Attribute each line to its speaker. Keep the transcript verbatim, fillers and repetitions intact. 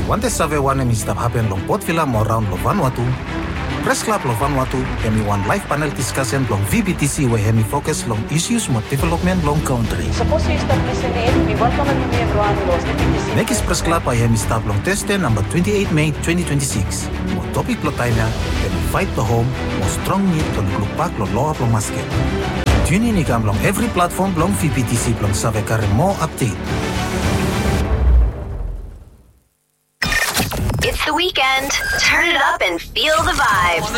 Speaker 1: Wante save wane mi stap happen long Port Vila mo round lo Vanuatu. Press Club lo Vanuatu hemi one live panel discussion long V B T C we hemi focus long issues mo development long country.
Speaker 2: Suppose you stop listening, we welcome you everyone los V B T C.
Speaker 1: Nekis Press Club ay hemi stap long teste number twenty-eighth May twenty twenty-six. Mo topic lo taina hemi fight to home mo strong need to lukpak lo loa lo masket. Tune in ikam long every platform long V B T C long save kare more update.
Speaker 3: It's the weekend. Turn it up and feel the vibes.